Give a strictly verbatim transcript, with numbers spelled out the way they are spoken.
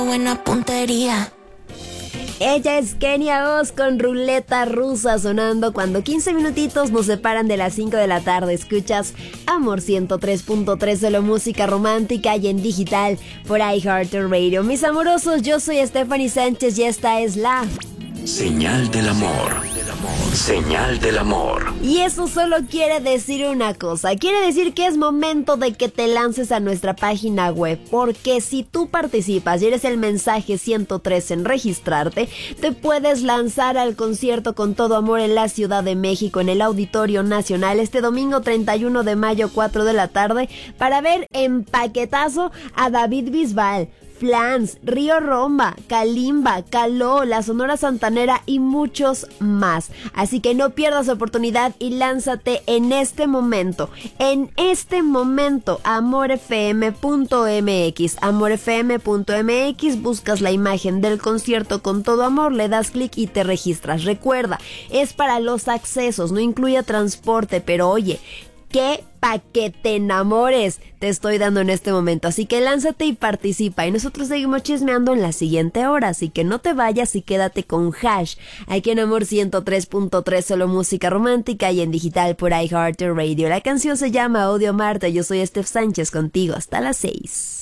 Buena puntería. Ella es Kenia Oz con Ruleta Rusa sonando cuando quince minutitos nos separan de las cinco de la tarde. Escuchas Amor ciento tres punto tres, solo música romántica y en digital por iHeartRadio. Mis amorosos, yo soy Stephanie Sánchez y esta es la Señal del amor. Señal del amor. Y eso solo quiere decir una cosa. Quiere decir que es momento de que te lances a nuestra página web. Porque si tú participas y eres el mensaje ciento tres en registrarte, te puedes lanzar al concierto Con Todo Amor en la Ciudad de México, en el Auditorio Nacional, este domingo treinta y uno de mayo, cuatro de la tarde, para ver en paquetazo a David Bisbal, Flans, Río Roma, Kalimba, Caló, la Sonora Santanera y muchos más. Así que no pierdas oportunidad y lánzate en este momento. En este momento, amor f m punto m x. amor f m punto m x, buscas la imagen del concierto Con Todo Amor, le das clic y te registras. Recuerda, es para los accesos, no incluye transporte, pero oye, ¿qué pa' que te enamores te estoy dando en este momento? Así que lánzate y participa. Y nosotros seguimos chismeando en la siguiente hora. Así que no te vayas y quédate con Hash aquí en Amor ciento tres punto tres, solo música romántica y en digital por iHeartRadio. La canción se llama Odio Marta. Yo soy Steph Sánchez contigo hasta las seis.